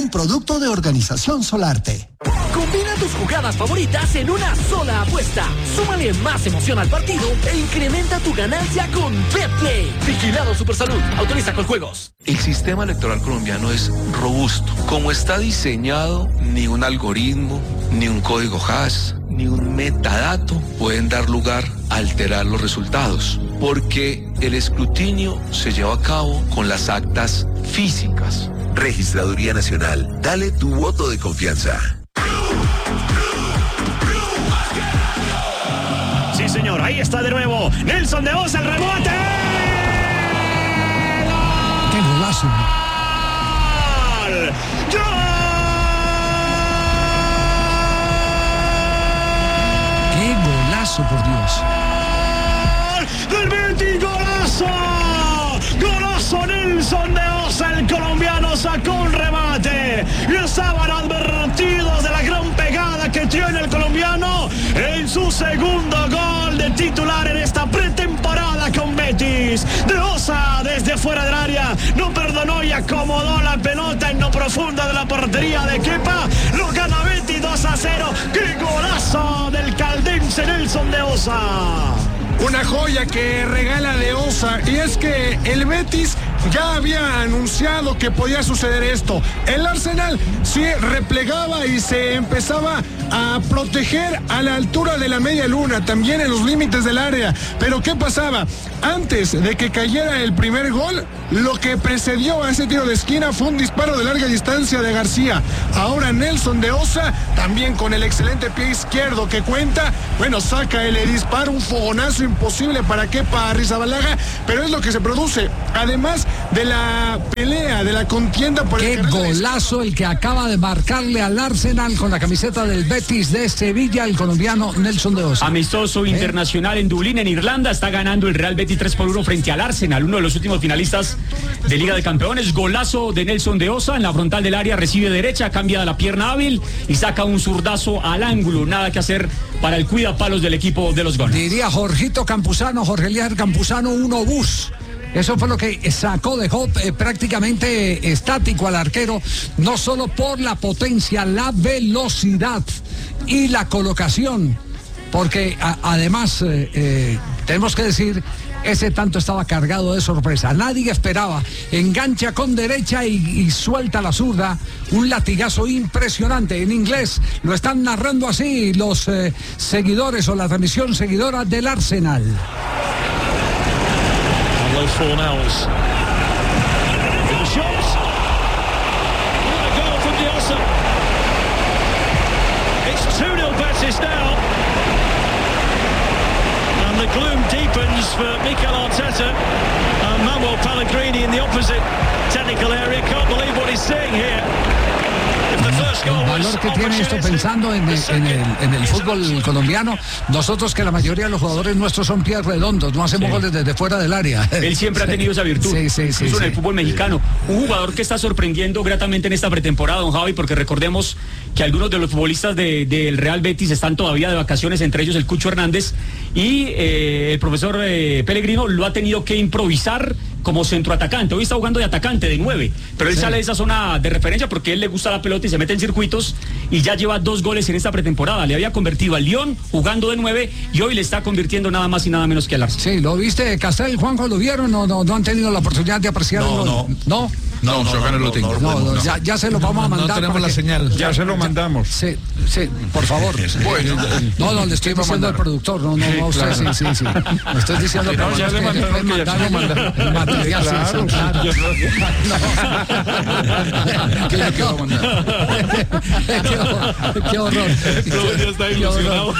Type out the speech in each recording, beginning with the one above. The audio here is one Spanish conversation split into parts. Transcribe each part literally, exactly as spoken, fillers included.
un producto de Organización Solarte. Combina tus jugadas favoritas en una sola apuesta. Súmale más emoción al partido e incrementa tu ganancia con Betplay. Vigilado Supersalud. Autoriza con juegos. El sistema electoral colombiano es robusto. Como está diseñado, ni un algoritmo, ni un código hash, ni un metadato pueden dar lugar a alterar los resultados, porque el escrutinio se lleva a cabo con las actas físicas. Registraduría Nacional, dale tu voto de confianza. Sí, señor, ahí está de nuevo Nelson de Osa, el rebote. ¡Qué golazo! ¡Gol! ¡Gol! ¡Qué golazo, por Dios! ¡Del Betis, golazo! ¡Golazo Nelson de Osa! El colombiano sacó un remate y estaban advertidos de la gran pegada que tiene el colombiano en su segundo gol de titular en esta pretemporada con Betis. De Osa desde fuera del área no perdonó y acomodó la pelota en lo profundo de la portería de Kepa. Lo gana Betis dos a cero. ¡Qué golazo del caldense Nelson de Osa! Una joya que regala de Osa, y es que el Betis ya había anunciado que podía suceder esto. El Arsenal sí replegaba y se empezaba a proteger a la altura de la media luna, también en los límites del área. Pero ¿qué pasaba? Antes de que cayera el primer gol, lo que precedió a ese tiro de esquina fue un disparo de larga distancia de García. Ahora Nelson de Osa, también con el excelente pie izquierdo que cuenta, bueno, saca el disparo, un fogonazo imposible para Kepa Arrizabalaga, pero es lo que se produce. Además de la pelea, de la contienda por el... ¡Qué golazo el que acaba de marcarle al Arsenal con la camiseta del Betis de Sevilla, el colombiano Nelson de Osa! Amistoso ¿Eh? internacional en Dublín, en Irlanda. Está ganando el Real Betis tres por uno frente al Arsenal, uno de los últimos finalistas de Liga de Campeones. Golazo de Nelson de Osa en la frontal del área, recibe derecha, cambia la pierna hábil y saca un zurdazo al ángulo. Nada que hacer para el cuidapalos del equipo de los goles. Diría Jorgito Campuzano, Jorge Eliezer Campuzano, un obús. Eso fue lo que sacó, dejó eh, prácticamente estático al arquero, no solo por la potencia, la velocidad y la colocación, porque a, además eh, eh, tenemos que decir, ese tanto estaba cargado de sorpresa. Nadie esperaba. Engancha con derecha y, y suelta la zurda. Un latigazo impresionante. En inglés lo están narrando así los eh, seguidores o la transmisión seguidora del Arsenal. Those four nails. The shots. What a goal from De Osa. It's two nil Betis now. And the gloom deepens for Mikel Arteta and Manuel Pellegrini in the opposite technical area. Can't believe what he's seeing here. El valor que tiene esto pensando en el, en, el, en el fútbol colombiano, nosotros que la mayoría de los jugadores nuestros son pies redondos, no hacemos sí. goles desde fuera del área. Él siempre sí. ha tenido esa virtud, sí, sí, sí, incluso sí. en el fútbol mexicano. Un jugador que está sorprendiendo gratamente en esta pretemporada, don Javi, porque recordemos que algunos de los futbolistas del de, de Real Betis están todavía de vacaciones, entre ellos el Cucho Hernández, y eh, el profesor eh, Pellegrino lo ha tenido que improvisar como centroatacante. Hoy está jugando de atacante, de nueve, pero él sí. sale de esa zona de referencia porque a él le gusta la pelota y se mete en circuitos, y ya lleva dos goles en esta pretemporada. Le había convertido al Lyon jugando de nueve y hoy le está convirtiendo nada más y nada menos que al Arsenal. Sí, ¿lo viste, Castel, Juanjo? ¿Lo vieron o no, no han tenido la oportunidad de apreciarlo? No, no. ¿No? No, no, yo acá no lo tengo. No, no, ya, ya se lo vamos a mandar. No tenemos la señal. Ya se lo mandamos. Sí, sí, por favor. Bueno. No, no, le estoy diciendo al productor, no, no, no, usted, sí, sí, sí. Le estoy diciendo no, ya le mandaron que ya se lo mandaron. El material, claro. Claro. ¿Qué es lo que va a mandar? qué, qué horror. Todo ya está ilusionado.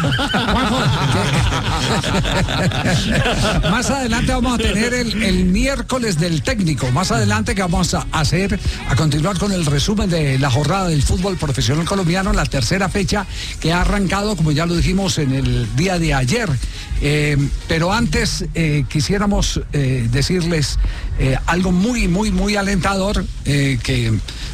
Más adelante vamos a tener el, el miércoles del técnico. Más adelante que vamos a hacer, a continuar con el resumen de la jornada del fútbol profesional colombiano, la tercera fecha que ha arrancado, como ya lo dijimos, en el día de ayer. Eh, pero antes eh, quisiéramos eh, decirles eh, algo muy, muy, muy alentador eh, que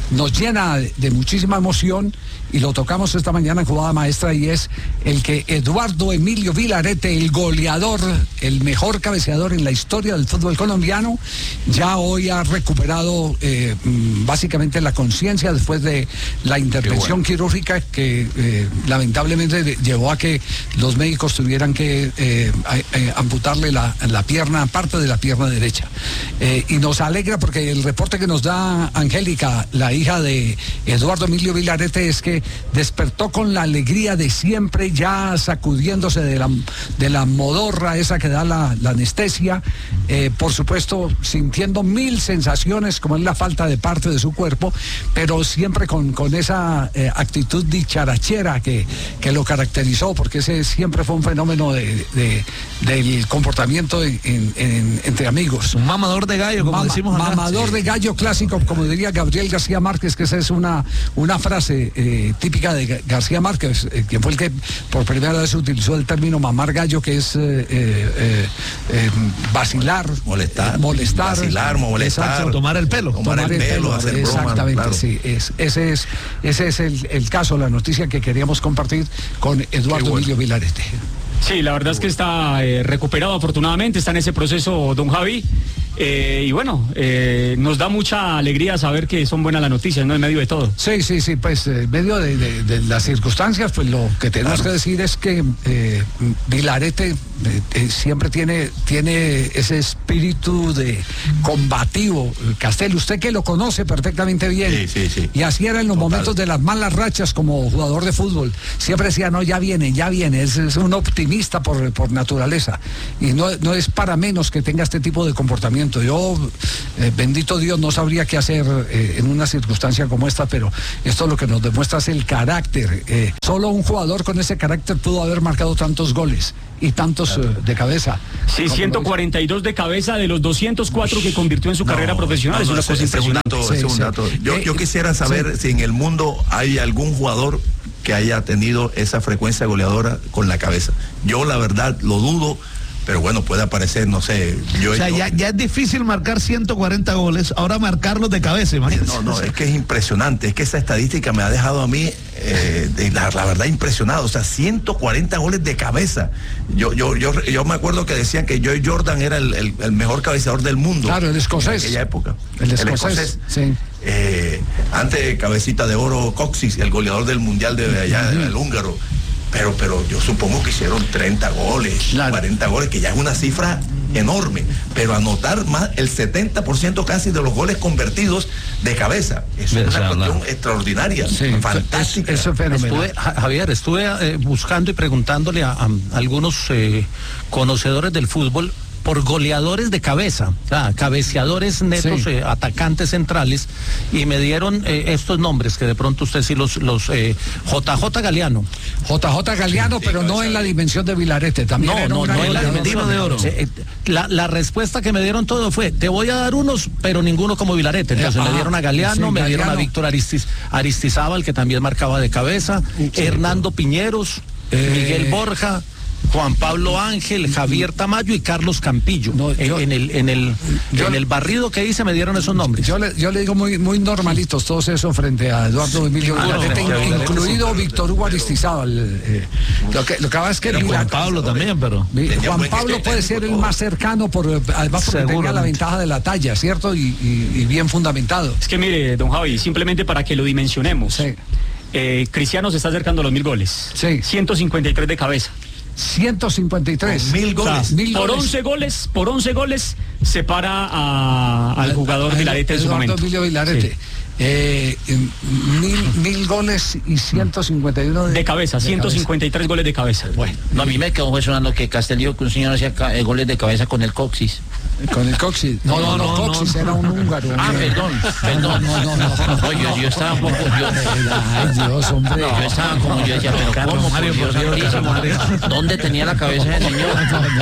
nos llena de, de muchísima emoción y lo tocamos esta mañana en Jugada Maestra, y es el que Eduardo Emilio Vilarete, el goleador, el mejor cabeceador en la historia del fútbol colombiano, ya hoy ha recuperado eh, básicamente la conciencia después de la intervención bueno. quirúrgica que eh, lamentablemente llevó a que los médicos tuvieran que eh, eh, amputarle la, la pierna, parte de la pierna derecha. Eh, y nos alegra porque el reporte que nos da Angélica, la hija de Eduardo Emilio Vilarete, es que despertó con la alegría de siempre, ya sacudiéndose de la, de la modorra esa que da la, la anestesia, eh, por supuesto sintiendo mil sensaciones como es la falta de parte de su cuerpo, pero siempre con, con esa eh, actitud dicharachera que, que lo caracterizó, porque ese siempre fue un fenómeno de, de, del comportamiento en, en, en, entre amigos. Un mamador de gallo, como Mama, decimos acá. Mamador sí. de gallo clásico, como diría Gabriel García Márquez, que esa es una, una frase eh, típica de García Márquez, eh, quien fue el que por primera vez utilizó el término mamar gallo, que es eh, eh, eh, vacilar, molestar, eh, molestar, vacilar, molestar, exacto, tomar el pelo, tomar, tomar el, el pelo, pelo hacer exactamente, broma, claro. sí, es, ese es, ese es el, el caso, la noticia que queríamos compartir con Eduardo bueno. Emilio Vilarete. Sí, la verdad es que está eh, recuperado afortunadamente, está en ese proceso don Javi, eh, y bueno, eh, nos da mucha alegría saber que son buenas las noticias, ¿no? En medio de todo. Sí, sí, sí, pues en medio de, de, de las circunstancias, pues lo que tenemos claro. que decir es que eh, Vilarete eh, eh, siempre tiene, tiene ese espíritu de combativo. Castel, usted que lo conoce perfectamente bien, sí, sí, sí. y así era en los Total. momentos de las malas rachas como jugador de fútbol, siempre decía, no, ya viene, ya viene, es, es un optimista por, por naturaleza, y no, no es para menos que tenga este tipo de comportamiento. Yo, eh, bendito Dios, no sabría qué hacer eh, en una circunstancia como esta, pero esto lo que nos demuestra es el carácter. Eh, solo un jugador con ese carácter pudo haber marcado tantos goles y tantos claro. uh, de cabeza. Sí, ciento cuarenta y dos de cabeza de los doscientos cuatro que convirtió en su no, carrera profesional. No, no, es una cosa impresionante. Dato, sí, es un sí. dato. Yo, eh, yo quisiera saber sí. si en el mundo hay algún jugador que haya tenido esa frecuencia goleadora con la cabeza. Yo la verdad lo dudo, pero bueno, puede aparecer, no sé. Yo, o sea, yo, ya, ya es difícil marcar ciento cuarenta goles, ahora marcarlos de cabeza, imagínate. No, no, es que es impresionante, es que esa estadística me ha dejado a mí, eh, de la, la verdad, impresionado. O sea, ciento cuarenta goles de cabeza. Yo, yo, yo, yo me acuerdo que decían que Joy Jordan era el, el, el mejor cabeceador del mundo. Claro, el escocés. En aquella época. El escocés, el escocés. Sí. Eh, antes cabecita de oro Coxis, el goleador del mundial de allá, uh-huh. el húngaro. Pero, pero yo supongo que hicieron treinta goles, claro. cuarenta goles, que ya es una cifra enorme. Pero anotar más el setenta por ciento casi de los goles convertidos de cabeza, eso es una cuestión extraordinaria, sí, fantástica. Eso es estuve, Javier, estuve eh, buscando y preguntándole a, a algunos eh, conocedores del fútbol por goleadores de cabeza, o sea, cabeceadores netos, sí. eh, atacantes centrales, y me dieron eh, estos nombres que de pronto usted sí los, los eh, J J Galeano. J J Galeano, sí, pero sí, no en la dimensión de Vilarete, también. No, era no, no en la dimensión de oro. Eh, la, la respuesta que me dieron todo fue, te voy a dar unos, pero ninguno como Vilarete. Entonces eh, me dieron a Galeano, sí, me dieron Galeano. a Víctor Aristis, Aristizábal, que también marcaba de cabeza, sí, Hernando Piñeros, eh, Miguel Borja, Juan Pablo Ángel, Javier Tamayo y Carlos Campillo. No, yo, en el en el yo, en el barrido que hice me dieron esos nombres. Yo le, yo le digo muy muy normalitos todos esos frente a Eduardo Emilio Vilarete, ah, incluido Víctor Hugo Aristizábal. Eh, lo que lo que pasa es que Juan Vilarete, Pablo también, pero Juan Pablo puede ser el más cercano por además porque tenga la ventaja de la talla, ¿cierto? Y, y, y bien fundamentado. Es que mire, don Javi, simplemente para que lo dimensionemos. Sí. Eh, Cristiano se está acercando a los mil goles. Sí. ciento cincuenta y tres de cabeza. ciento cincuenta y tres. Mil goles. O sea, mil por goles. once goles, por once goles separa a, al jugador a, a, Vilarete en su momento. Emilio Vilarete. Sí. Eh, mil, mil goles y ciento cincuenta y uno de, de cabeza, de ciento cincuenta y tres cabeza. Goles de cabeza. Bueno, no, a mí me quedó sonando que Castel dijo que un señor hacía ca- goles de cabeza con el coxis. Con el coxis. No, no, no, no coxis no, era un húngaro. Ah, un perdón, perdón. No, no, no. no. no yo, yo estaba un poco. Yo, Ay, Dios, hombre. No, yo estaba como yo decía, pero Carlos, ¿cómo? Mario, por Dios, Dios, Mario. ¿Dónde tenía la cabeza ese señor?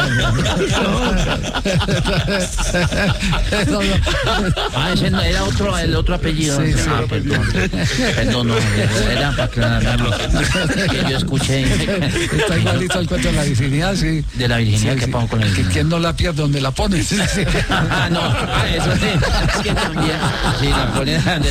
Ah, ese no, era otro, el otro apellido. Sí, ah, sí. Perdón. Perdón, no, era para aclararlo. Que yo escuché. Está igualito el cuento de la virginidad, sí. De la virginidad sí, que sí. pongo con el. Que quien no la pierde donde la pone. Sí, Ah, no, ah, eso sí, es que también, sí, la ponen de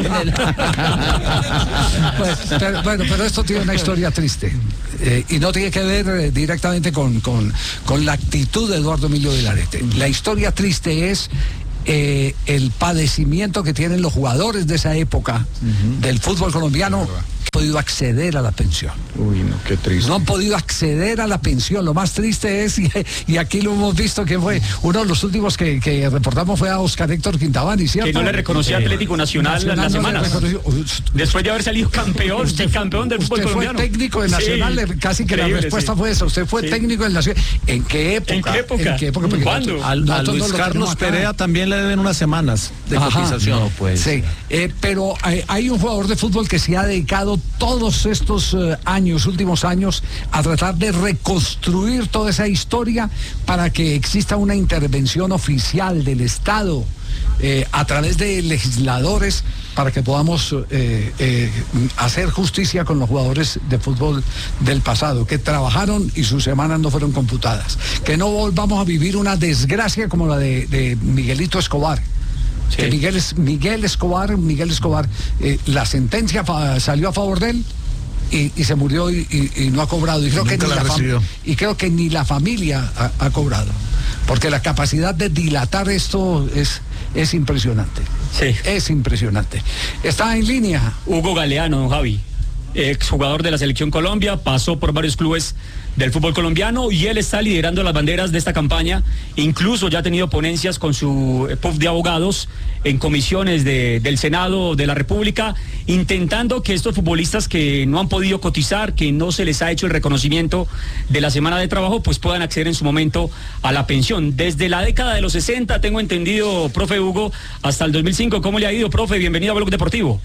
la... Pues, pero, bueno, pero esto tiene una historia triste, eh, y no tiene que ver eh, directamente con, con, con la actitud de Eduardo Emilio Vilarete. La historia triste es eh, el padecimiento que tienen los jugadores de esa época uh-huh. del fútbol colombiano, que han podido acceder a la pensión. Uy, no, qué triste. No han podido acceder a la pensión. Lo más triste es, y, y aquí lo hemos visto, que fue uno de los últimos que, que reportamos fue a Oscar Héctor Quintabani, ¿cierto? Que no le reconocía eh, Atlético Nacional, Nacional en las no semanas. Después de haber salido campeón, usted, campeón del fútbol colombiano. Usted fue técnico del Nacional, sí, casi que la respuesta sí. fue esa. Usted fue sí. técnico del Nacional. ¿En qué época? ¿En qué época? ¿En qué época? ¿Cuándo? A, a Luis no Carlos Perea también le deben unas semanas de Ajá, cotización. No, pues. Sí, eh, pero hay, hay un jugador de fútbol que se ha dedicado todos estos uh, años, últimos años, a tratar de reconstruir toda esa historia para que exista una intervención oficial del Estado eh, a través de legisladores para que podamos eh, eh, hacer justicia con los jugadores de fútbol del pasado, que trabajaron y sus semanas no fueron computadas. Que no volvamos a vivir una desgracia como la de, de Miguelito Escobar. Sí. Que Miguel, Miguel Escobar, Miguel Escobar, eh, la sentencia fa- salió a favor de él y, y se murió y, y, y no ha cobrado. Y creo, que ni la fam- y creo que ni la familia ha, ha cobrado. Porque la capacidad de dilatar esto es, es impresionante. Sí. Es impresionante. Está en línea Hugo Galeano, don Javi, exjugador de la Selección Colombia, pasó por varios clubes del fútbol colombiano y él está liderando las banderas de esta campaña. Incluso ya ha tenido ponencias con su puff de abogados en comisiones de, del Senado de la República, intentando que estos futbolistas que no han podido cotizar, que no se les ha hecho el reconocimiento de la semana de trabajo, pues puedan acceder en su momento a la pensión. Desde la década de los sesenta, tengo entendido, profe Hugo, hasta el dos mil cinco. ¿Cómo le ha ido, profe? Bienvenido a Blog Deportivo.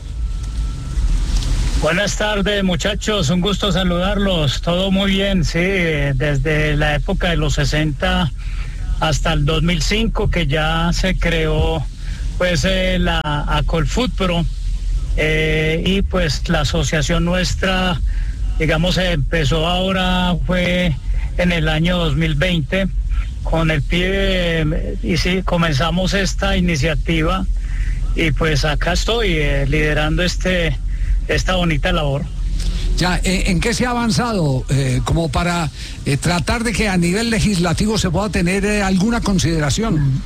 Buenas tardes, muchachos, un gusto saludarlos. Todo muy bien, sí, desde la época de los sesenta hasta el dos mil cinco, que ya se creó pues eh, la Acolfutpro, eh, y pues la asociación nuestra, digamos, empezó ahora, fue en el año dos mil veinte, con el pie, y sí, comenzamos esta iniciativa, y pues acá estoy eh, liderando este esta bonita labor. Ya, ¿en qué se ha avanzado eh, como para eh, tratar de que a nivel legislativo se pueda tener eh, alguna consideración?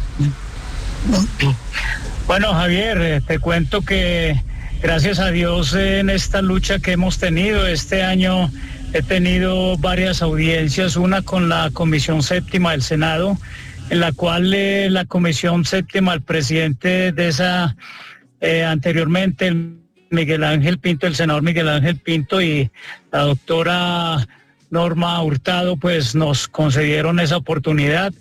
Bueno, Javier, eh, te cuento que gracias a Dios eh, en esta lucha que hemos tenido este año he tenido varias audiencias, una con la Comisión Séptima del Senado, en la cual eh, la Comisión Séptima, el presidente de esa eh, anteriormente, el Miguel Ángel Pinto, el senador Miguel Ángel Pinto, y la doctora Norma Hurtado, pues nos concedieron esa oportunidad,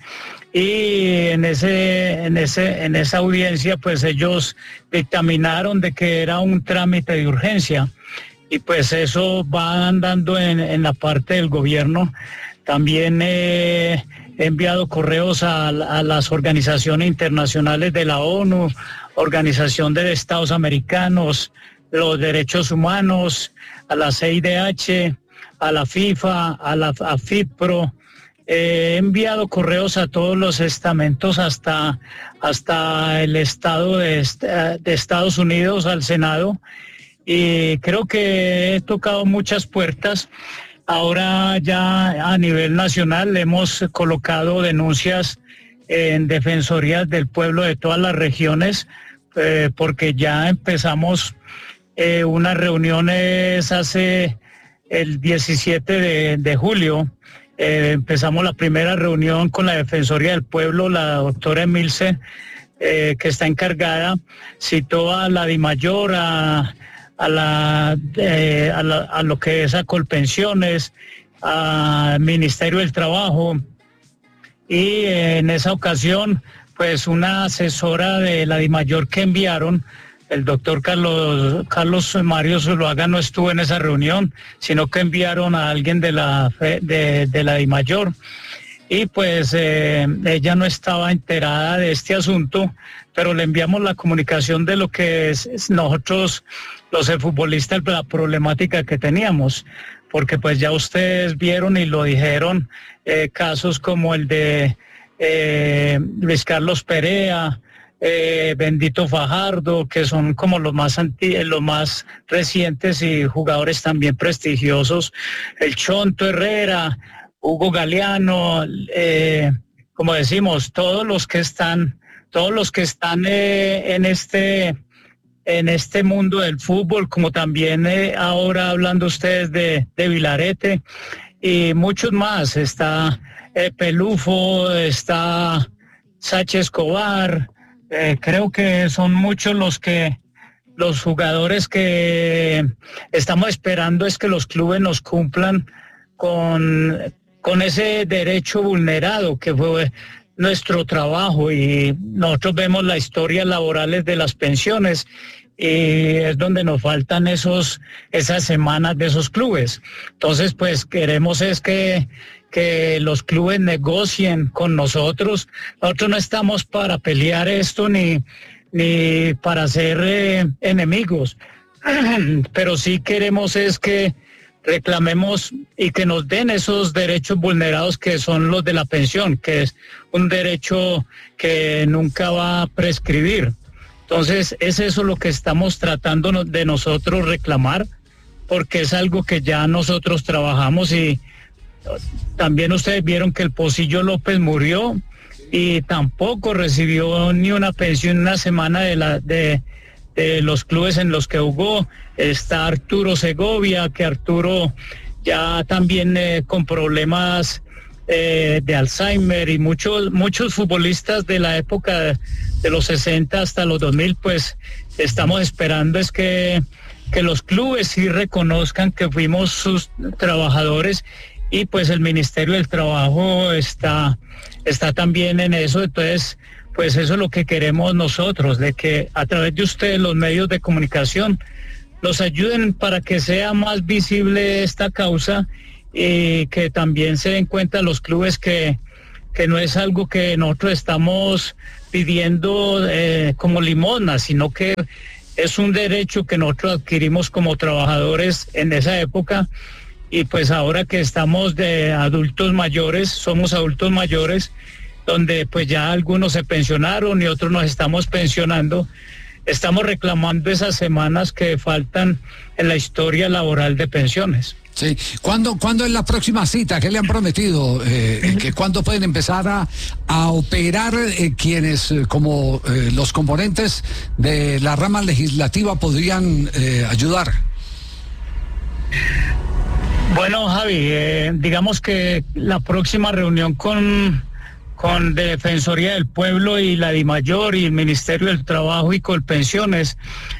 y en ese, en ese, en esa audiencia, pues ellos dictaminaron de que era un trámite de urgencia, y pues eso va andando en, en la parte del gobierno. También eh, he enviado correos a, a las organizaciones internacionales de la ONU, Organización de Estados Americanos, los derechos humanos, a la C I D H, a la FIFA, a la a FIPRO. Eh, he enviado correos a todos los estamentos hasta, hasta el Estado de, de Estados Unidos, al Senado, y creo que he tocado muchas puertas. Ahora ya a nivel nacional hemos colocado denuncias en defensorías del pueblo de todas las regiones, eh, porque ya empezamos Eh, unas reuniones hace el diecisiete de, de julio. Eh, empezamos la primera reunión con la Defensoría del Pueblo, la doctora Emilce, eh, que está encargada, citó a la DIMAYOR, a, a, la, eh, a, la, a lo que es a Colpensiones, al Ministerio del Trabajo, y eh, en esa ocasión, pues una asesora de la DIMAYOR que enviaron, el doctor Carlos, Carlos Mario Zuluaga, no estuvo en esa reunión, sino que enviaron a alguien de la de, de la DIMAYOR, y pues eh, ella no estaba enterada de este asunto, pero le enviamos la comunicación de lo que es, es nosotros, los futbolistas, la problemática que teníamos, porque pues ya ustedes vieron y lo dijeron, eh, casos como el de eh, Luis Carlos Perea, eh, Bendito Fajardo, que son como los más anti- los más recientes y jugadores también prestigiosos, el Chonto Herrera, Hugo Galeano, eh, como decimos, todos los que están, todos los que están eh, en este en este mundo del fútbol, como también eh, ahora hablando ustedes de, de Vilarete y muchos más, está eh, Pelufo, está Sacha Escobar, eh, creo que son muchos los que los jugadores que estamos esperando es que los clubes nos cumplan con, con ese derecho vulnerado que fue nuestro trabajo, y nosotros vemos las historias laborales de las pensiones y es donde nos faltan esos esas semanas de esos clubes. Entonces, pues queremos es que, que los clubes negocien con nosotros. Nosotros no estamos para pelear esto ni, ni para ser eh, enemigos, pero sí queremos es que reclamemos y que nos den esos derechos vulnerados que son los de la pensión, que es un derecho que nunca va a prescribir. Entonces, es eso lo que estamos tratando de nosotros reclamar, porque es algo que ya nosotros trabajamos, y también ustedes vieron que el Pocillo López murió y tampoco recibió ni una pensión una semana de la de, de los clubes en los que jugó. Está Arturo Segovia, que Arturo ya también eh, con problemas eh, de Alzheimer, y muchos muchos futbolistas de la época de, de los sesenta hasta los dos mil, pues estamos esperando es que, que los clubes sí reconozcan que fuimos sus trabajadores, y pues el Ministerio del Trabajo está, está también en eso. Entonces, pues eso es lo que queremos nosotros, de que a través de ustedes, los medios de comunicación, nos ayuden para que sea más visible esta causa, y que también se den cuenta los clubes que, que no es algo que nosotros estamos pidiendo eh, como limosna, sino que es un derecho que nosotros adquirimos como trabajadores en esa época. Y pues ahora que estamos de adultos mayores, somos adultos mayores, donde pues ya algunos se pensionaron y otros nos estamos pensionando, estamos reclamando esas semanas que faltan en la historia laboral de pensiones. Sí. ¿Cuándo, ¿Cuándo es la próxima cita? ¿Qué le han prometido? Eh, que ¿Cuándo pueden empezar a, a operar eh, quienes eh, como eh, los componentes de la rama legislativa podrían eh, ayudar? Bueno, Javi, eh, digamos que la próxima reunión con, con de Defensoría del Pueblo y la DIMAYOR y el Ministerio del Trabajo y Colpensiones,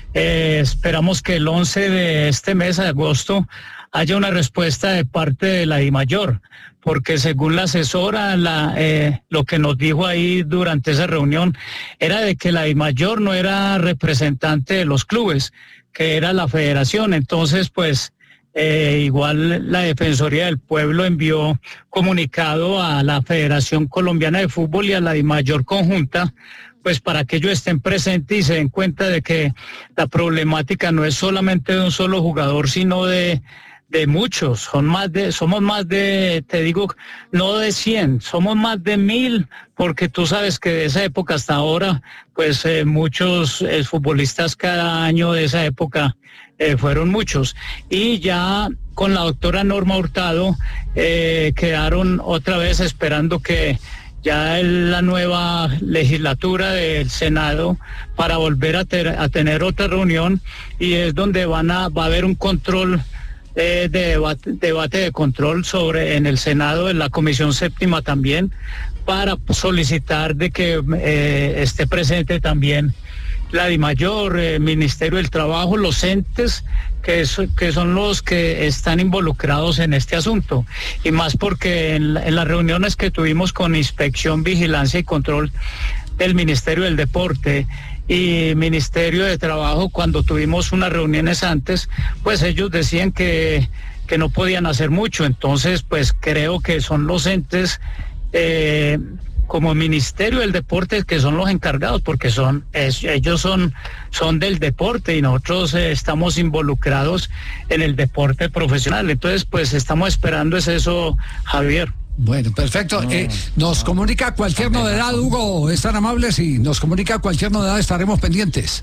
eh, esperamos que el once de este mes de agosto haya una respuesta de parte de la DIMAYOR, porque según la asesora, la, eh, lo que nos dijo ahí durante esa reunión era de que la DIMAYOR no era representante de los clubes, que era la federación. Entonces, pues Eh, igual la Defensoría del Pueblo envió comunicado a la Federación Colombiana de Fútbol y a la DIMAYOR conjunta, pues para que ellos estén presentes y se den cuenta de que la problemática no es solamente de un solo jugador, sino de, de muchos. Son más de, somos más de, te digo, no de cien, somos más de mil, porque tú sabes que de esa época hasta ahora, pues eh, muchos eh, futbolistas cada año de esa época Eh, fueron muchos. Y ya con la doctora Norma Hurtado eh, quedaron otra vez esperando que ya el, la nueva legislatura del Senado para volver a, ter, a tener otra reunión, y es donde van a va a haber un control eh, de debate, debate de control sobre en el Senado, en la Comisión Séptima también, para solicitar de que eh, esté presente también la DIMAYOR, eh, Ministerio del Trabajo, los entes que, es, que son los que están involucrados en este asunto. Y más porque en, en las reuniones que tuvimos con Inspección, Vigilancia y Control del Ministerio del Deporte y Ministerio de Trabajo, cuando tuvimos unas reuniones antes, pues ellos decían que, que no podían hacer mucho. Entonces, pues creo que son los entes eh, como Ministerio del Deporte que son los encargados, porque son es, ellos son, son del deporte y nosotros eh, estamos involucrados en el deporte profesional. Entonces, pues estamos esperando es eso, Javier. Bueno, perfecto. No, eh, nos no, comunica cualquier no, novedad, no, Hugo, es tan amable, si nos comunica cualquier novedad estaremos pendientes.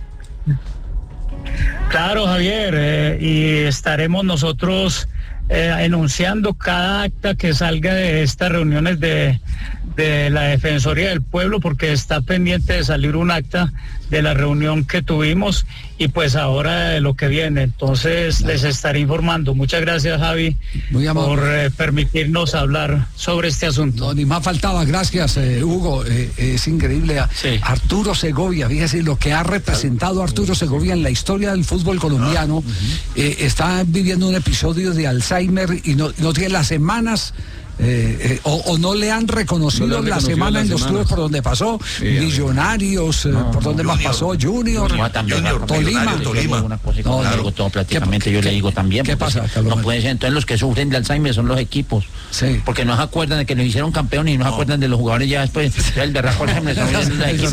Claro, Javier, eh, y estaremos nosotros eh, enunciando cada acta que salga de estas reuniones de, de la Defensoría del Pueblo, porque está pendiente de salir un acta de la reunión que tuvimos y pues ahora de lo que viene. Entonces les estaré informando. Muchas gracias, Javi, por eh, permitirnos hablar sobre este asunto. No, ni más faltaba. Gracias, eh, Hugo. Eh, es increíble. Sí. Arturo Segovia, fíjese lo que ha representado Arturo Segovia en la historia del fútbol colombiano. Ah, uh-huh. eh, está viviendo un episodio de Alzheimer y no, no tiene las semanas Eh, eh, o, o no le han reconocido, no le han la reconocido semana en los clubes por donde pasó, sí, Millonarios, eh, no, por donde más pasó, Junior, no, también, Junior Tolima. Tolima. Una cosa no, le digo todo prácticamente, yo le digo también. ¿Qué pasa? No puede ser, entonces los que sufren de Alzheimer son los equipos, sí. porque no se acuerdan de que nos hicieron campeón y no se acuerdan de los jugadores ya después, el berraco Alzheimer son los equipos.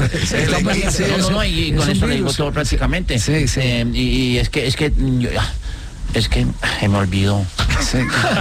No, no, no, y con eso le digo todo prácticamente. Sí, sí. Eh, y, y es que, es que yo, Es que se me olvidó. Sí.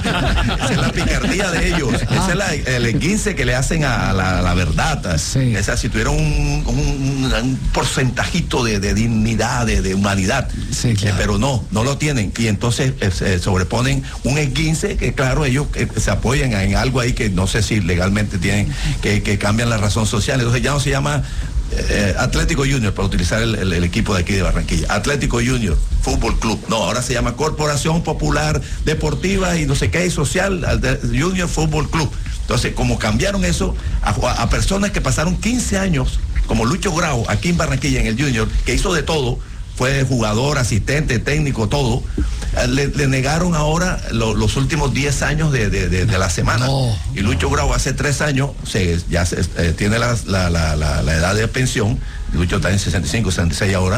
Esa es la picardía de ellos. Ah. Ese es la, el esguince que le hacen a la, a la verdad. Sí. Esa, si tuvieran un, un, un porcentajito de, de dignidad, de, de humanidad. Sí, claro. eh, pero no, no lo tienen. Y entonces eh, se sobreponen un esguince que, claro, ellos eh, se apoyan en algo ahí que no sé si legalmente tienen, que, que cambian la razón social. Entonces ya no se llama Eh, Atlético Junior, para utilizar el, el, el equipo de aquí de Barranquilla, Atlético Junior Fútbol Club, no, ahora se llama Corporación Popular Deportiva y no sé qué, y social, Junior Fútbol Club. Entonces, como cambiaron eso a, a personas que pasaron quince años, como Lucho Grau, aquí en Barranquilla, en el Junior, que hizo de todo, fue jugador, asistente, técnico, todo, le, le negaron ahora lo, los últimos diez años de, de, de, de la semana. No, y Lucho no. Grau hace tres años se, ya se, eh, tiene la, la, la, la, la edad de pensión. Lucho está en sesenta y cinco, sesenta y seis ahora.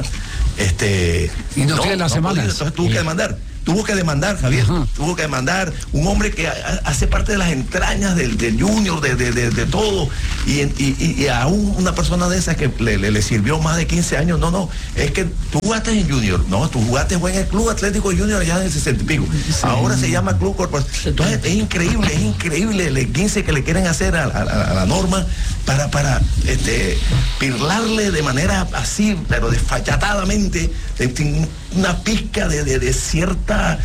Este, y no, no tiene la no semana. Entonces tuvo que demandar. Tuvo que demandar, Javier, Ajá. tuvo que demandar un hombre que a, a, hace parte de las entrañas del, del Junior, de, de, de, de todo, y, y, y a un, una persona de esas que le, le, le sirvió más de quince años, no, no, es que tú jugaste en Junior, no, tú jugaste en el Club Atlético Junior allá en el sesenta y pico, sí. ahora se llama Club Corporación. Entonces es increíble, es increíble el quince que le quieren hacer a, a, a la norma para, para este, pirlarle de manera así, pero desfachatadamente, de, una pizca de, de, de cierta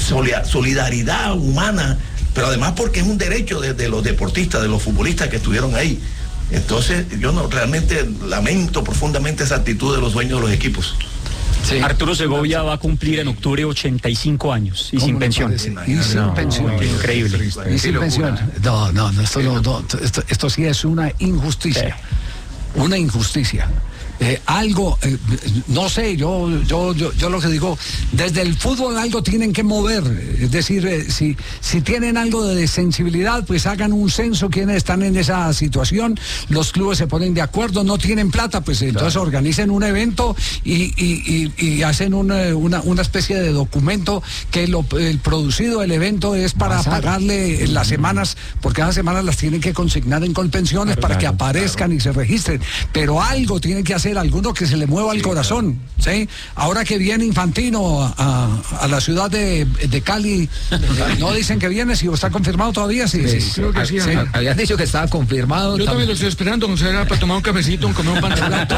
solidaridad humana, pero además porque es un derecho de, de los deportistas, de los futbolistas que estuvieron ahí. Entonces yo no realmente lamento profundamente esa actitud de los dueños de los equipos. Sí. Arturo Segovia va a cumplir en octubre ochenta y cinco años y sin pensión. Y sin no, pensión. No, increíble. Y sin pensión. No, no, no, esto, no, no esto, esto sí es una injusticia. Sí. Una injusticia. Eh, algo, eh, no sé, yo, yo, yo, yo lo que digo, desde el fútbol algo tienen que mover, es decir, eh, si, si tienen algo de sensibilidad, pues hagan un censo quienes están en esa situación, los clubes se ponen de acuerdo, no tienen plata, pues entonces claro. organicen un evento y, y, y, y hacen una, una, una especie de documento que lo, el producido del evento es para Pasar. pagarle las semanas, porque esas semanas las tienen que consignar en Colpensiones claro, para claro, que aparezcan claro. y se registren, pero algo tienen que hacer alguno que se le mueva sí, el corazón, claro. ¿sí? Ahora que viene Infantino a, a la ciudad de, de Cali, no dicen que viene, si está confirmado todavía, sí, sí, sí. Creo que sí, sí. Habían dicho que estaba confirmado. Yo también lo estoy esperando, no sé, era para tomar un cafecito, comer un pan de blanco.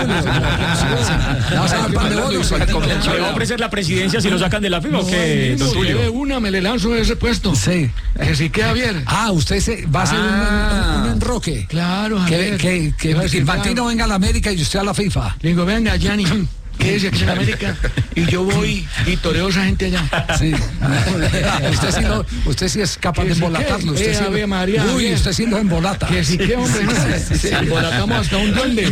¿Le va a ofrecer la presidencia si lo sacan de la FIFA o qué, don Tulio? De una, me le lanzo de ese puesto. Sí. Que si queda bien. Ah, usted se, va a hacer ah, un, un, un enroque. Claro, que, que, que, que Infantino venga a la América y usted a la FIFA. Le digo, venga, Gianni, quédese aquí en América y yo voy y toreo a esa gente allá. Sí. usted, sí lo, usted sí es capaz de embolatarlo. Usted eh, sí Ave María, uy, bien. usted sí lo embolata. Que sí, que hombre, no. Sí, sí. Embolatamos hasta un duende.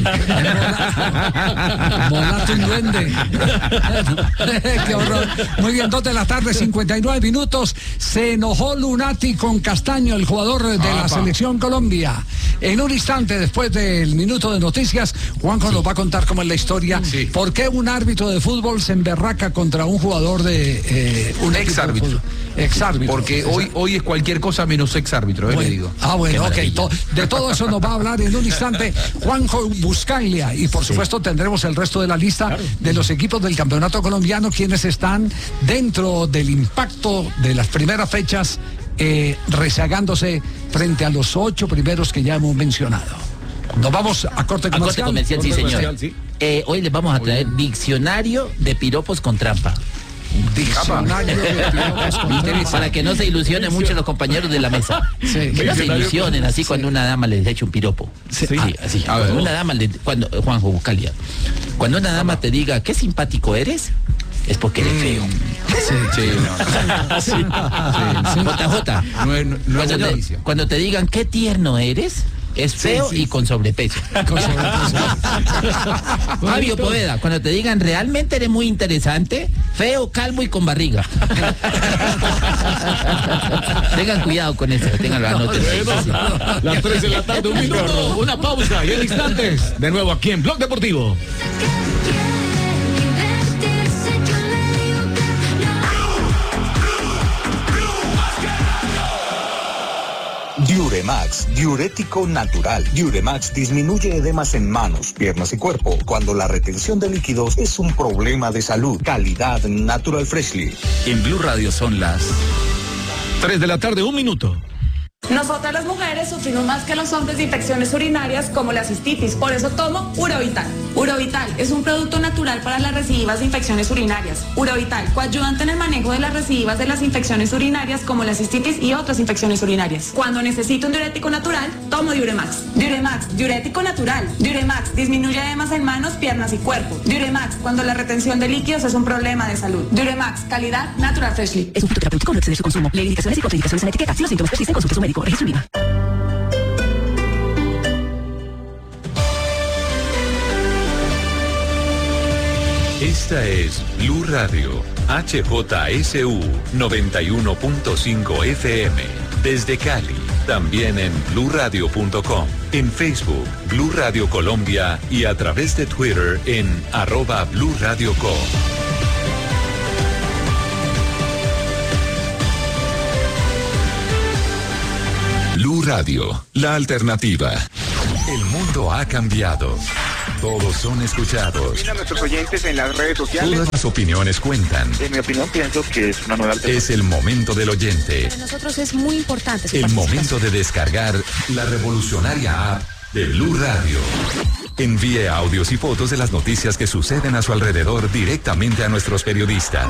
Embolata un duende. Qué horror. Muy bien, dos de la tarde, cincuenta y nueve minutos. Se enojó Lunati con Castaño, el jugador de ah, la pa. selección Colombia. En un instante, después del minuto de noticias, Juanjo sí. nos va a contar cómo es la historia. Sí. ¿Por qué un árbitro de fútbol se emberraca contra un jugador de eh, un ex árbitro? Ex árbitro. Porque Ex hoy, hoy es cualquier cosa menos ex árbitro, eh, bueno, le digo. Ah, bueno, ok. To, de todo eso nos va a hablar en un instante Juanjo Buscaglia. Y por supuesto tendremos el resto de la lista claro. de los equipos del campeonato colombiano, quienes están dentro del impacto de las primeras fechas. Eh, rezagándose frente a los ocho primeros que ya hemos mencionado. Nos vamos a corte comercial. A corte comercial, sí, señor. Comercial, sí. Eh, hoy les vamos a traer diccionario de piropos con trampa. Diccionario de piropos con trampa. Para que no se ilusionen mucho los compañeros de la mesa. Sí. Que no se ilusionen así sí. cuando una dama les echa un piropo. Sí, sí así. A cuando ver, una dama, le, cuando Juanjo Buscalia, cuando una dama te diga qué simpático eres, es porque eres feo. Sí, sí, no. Sí. Sí. J J. No, no, no cuando, te, cuando te digan qué tierno eres, es feo sí, sí, y con sobrepeso. Con sobrepeso. Fabio Poveda, cuando te digan realmente eres muy interesante, feo, calvo y con barriga. Tengan cuidado con eso, tengan la nota. Las tres de la tarde, un minuto, una pausa y en instantes, de nuevo aquí en Blog Deportivo. Diuremax, diurético natural. Diuremax disminuye edemas en manos, piernas y cuerpo cuando la retención de líquidos es un problema de salud. Calidad Natural Freshly. En Blue Radio son las tres de la tarde, un minuto. Nosotras las mujeres sufrimos más que los hombres de infecciones urinarias como la cistitis, por eso tomo Urovital. Urovital es un producto natural para las recidivas de infecciones urinarias. Urovital, coayudante en el manejo de las recidivas de las infecciones urinarias como la cistitis y otras infecciones urinarias. Cuando necesito un diurético natural, tomo Diuremax. Diuremax, diurético natural. Diuremax, disminuye edemas en manos, piernas y cuerpo. Diuremax, cuando la retención de líquidos es un problema de salud. Diuremax, calidad Natural Freshly. Es un fitoterapéutico, no exceder su consumo. Lee indicaciones y contraindicaciones en la etiqueta. Si los síntomas persisten, consulte a su médico. Registro IVA. Esta es Blue Radio, H J S U noventa y uno punto cinco F M, desde Cali, también en blue radio punto com, en Facebook, Blue Radio Colombia y a través de Twitter en arroba Blue Radio Co. Blue Radio, la alternativa. El mundo ha cambiado. Todos son escuchados. Mira a nuestros oyentes en las redes sociales. Todas las opiniones cuentan. En mi opinión, pienso que es una nueva alternativa. Es el momento del oyente. Para nosotros es muy importante su El momento de descargar la revolucionaria app de Blue Radio. Envíe audios y fotos de las noticias que suceden a su alrededor directamente a nuestros periodistas.